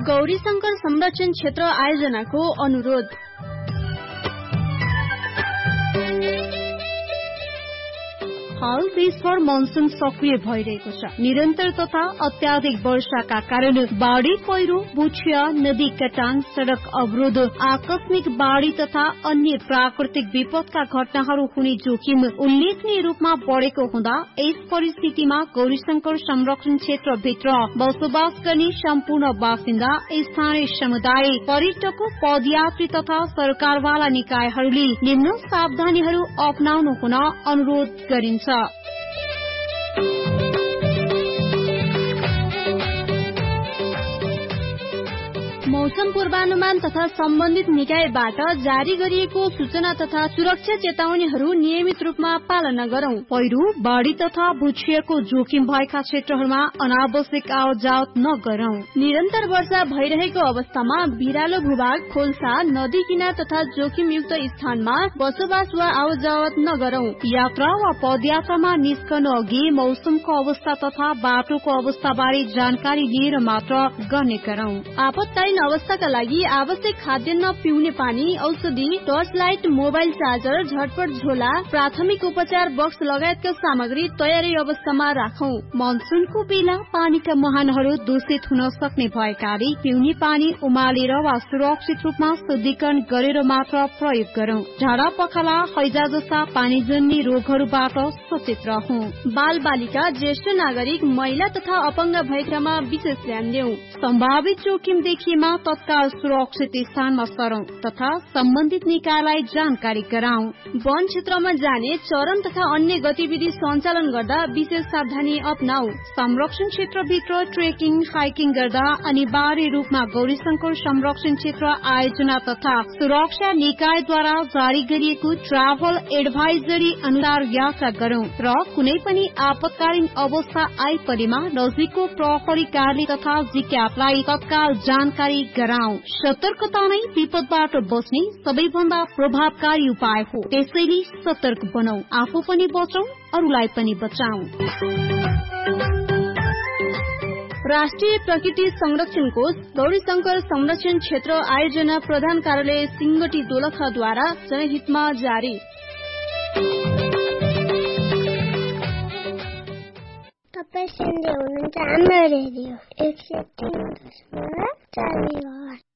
गौरीशंकर संरक्षण क्षेत्र आयोजनाको अनुरोध। हाल देशभर मनसून सक्रिय भइरहेको छ। निरन्तर तथा अत्याधिक वर्षाका कारण बाढ़ी, पहिरो, बुछिया, नदी कटान, सड़क अवरोध, आकस्मिक बाढ़ी तथा अन्य प्राकृतिक विपदका घटनाहरू हुने जोखिम उल्लेखनीय रूपमा बढ़ेको हुँदा यस परिस्थितिमा गौरीशंकर संरक्षण क्षेत्रभित्र बसोबास गर्ने सम्पूर्ण बासिन्दा, स्थानीय समुदाय, पर्यटक, पदयात्री तथा सरकारवाला निकायहरूले निम्न सावधानीहरू अपनाउनु हुन अनुरोध गरिन्छ। मौसम पूर्वानुमान तथा सम्बन्धित निकायबाट जारी गरिएको सूचना तथा सुरक्षा चेतावनीहरू नियमित रूपमा पालना गरौं। पहिरो, बाढ़ी तथा भूक्षयको जोखिम भएका क्षेत्रहरूमा अनावश्यक आवत-जावत नगरौं। निरन्तर वर्षा भइरहेको अवस्थामा बिरालो भूभाग, खोल्सा, नदी किनार तथा जोखिमयुक्त स्थानमा बसोबास वा आवत-जावत नगरौं। यात्रा वा पदयात्रामा निस्कनु अघि मौसमको अवस्था तथा बाटोको अवस्थाबारे जानकारी लिएर मात्र गर्ने गरौं। आपतकालीन अवस्थाका लागि आवश्यक खाद्यान्न, पिउने पानी, औषधि, टर्च लाइट, मोबाइल चार्जर, झटपट झोला, प्राथमिक उपचार बक्स लगायतका सामग्री तयारी अवस्थामा राखौं। मनसूनको बेला पानीका मुहानहरू दूषित हुन सक्ने भएकाले पिउने पानी उमालेर वा सुरक्षित रूपमा शुद्धिकरण गरेर मात्र प्रयोग गरौं। झाडा पखाला, हैजा जस्ता पानीजन्य रोगहरूबाट सचेत रहौं। बाल बालिका, ज्येष्ठ नागरिक, महिला तथा अपाङ्ग भएकामा विशेष ध्यान देऊ। सम्भावित जोखिम देखिएमा तत्काल सुरक्षित स्थानमा सरौं तथा सम्बन्धित निकायलाई जानकारी गराउँ। वन क्षेत्रमा जाने, चरण तथा अन्य गतिविधि सञ्चालन गर्दा विशेष सावधानी अपनाऊ। संरक्षण क्षेत्रभित्र ट्रेकिङ, हाइकिङ गर्दा अनिवार्य रूपमा गौरीशंकर संरक्षण क्षेत्र आयोजना तथा सुरक्षा निकायद्वारा जारी गरिएको ट्राभल एडभाइजरी अनुसार यात्रा गरौं र कुनै पनि आपतकालीन अवस्था आइपरेमा नजिकको प्रहरी कार्यालय तथा जिक्यापलाई तत्काल जानकारी गराउँ। सतर्कता नै विपदबाट बच्ने सबैभन्दा प्रभावकारी उपाय हो। त्यसैले सतर्क बनौ, आफू पनि बचौं, अरूलाई पनि बचाऊ। राष्ट्रिय प्रकृति संरक्षण कोष, गौरीशंकर संरक्षण क्षेत्र आयोजना, प्रधान कार्यालय, सिंगटी दोलखाद्वारा जनहितमा जारी। तपाईं सुन्दै हुनुहुन्छ हाम्रो रेडियो 103.4 मेगाहर्ज।